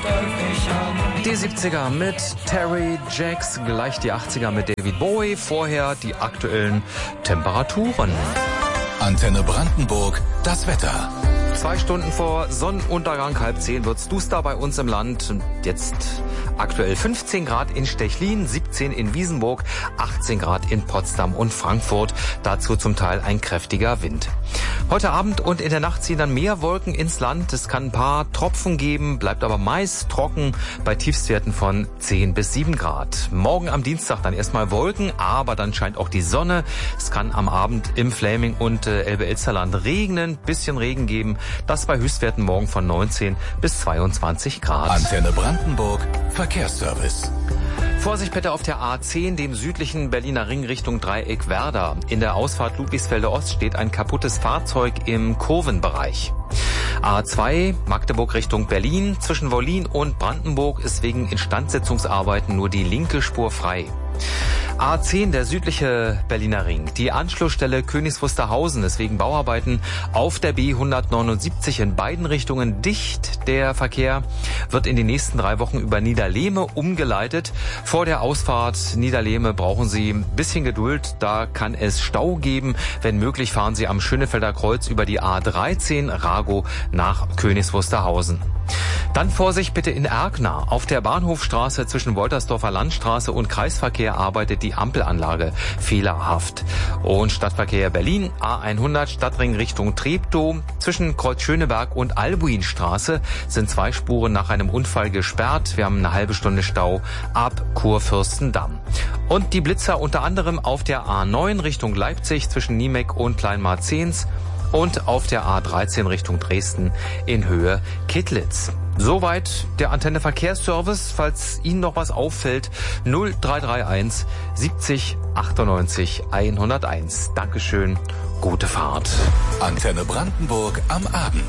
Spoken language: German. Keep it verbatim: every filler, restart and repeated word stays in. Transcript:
Die siebziger mit Terry Jacks, gleich die achtziger mit David Bowie, vorher die aktuellen Temperaturen. Antenne Brandenburg, das Wetter. Zwei Stunden vor Sonnenuntergang, halb zehn, wird's duster bei uns im Land. Jetzt aktuell fünfzehn Grad in Stechlin, siebzehn in Wiesenburg, achtzehn Grad in Potsdam und Frankfurt. Dazu zum Teil ein kräftiger Wind. Heute Abend und in der Nacht ziehen dann mehr Wolken ins Land. Es kann ein paar Tropfen geben, bleibt aber meist trocken bei Tiefstwerten von zehn bis sieben Grad. Morgen am Dienstag dann erstmal Wolken, aber dann scheint auch die Sonne. Es kann am Abend im Fläming und äh, Elbe-Elsterland regnen, bisschen Regen geben. Das bei Höchstwerten morgen von neunzehn bis zweiundzwanzig Grad. Antenne Brandenburg, Verkehrsservice. Vorsicht bitte auf der A zehn, dem südlichen Berliner Ring Richtung Dreieck Werder. In der Ausfahrt Ludwigsfelde Ost steht ein kaputtes Fahrzeug im Kurvenbereich. A zwei, Magdeburg Richtung Berlin. Zwischen Wollin und Brandenburg ist wegen Instandsetzungsarbeiten nur die linke Spur frei. A zehn, der südliche Berliner Ring. Die Anschlussstelle Königs Wusterhausen ist wegen Bauarbeiten auf der B hundertneunundsiebzig in beiden Richtungen dicht. Der Verkehr wird in den nächsten drei Wochen über Niederlehme umgeleitet. Vor der Ausfahrt Niederlehme brauchen Sie ein bisschen Geduld. Da kann es Stau geben. Wenn möglich, fahren Sie am Schönefelder Kreuz über die A dreizehn Rago nach Königs Wusterhausen. Dann Vorsicht bitte in Erkner. Auf der Bahnhofstraße zwischen Woltersdorfer Landstraße und Kreisverkehr arbeitet die Ampelanlage fehlerhaft. Und Stadtverkehr Berlin, A hundert Stadtring Richtung Treptow. Zwischen Kreuz Schöneberg und Albuinstraße sind zwei Spuren nach einem Unfall gesperrt. Wir haben eine halbe Stunde Stau ab Kurfürstendamm. Und die Blitzer unter anderem auf der A neun Richtung Leipzig zwischen Niemek und Kleinmarzens. Und auf der A dreizehn Richtung Dresden in Höhe Kittlitz. Soweit der Antenne Verkehrsservice. Falls Ihnen noch was auffällt, null drei drei eins siebzig achtundneunzig hunderteins. Dankeschön, gute Fahrt. Antenne Brandenburg am Abend.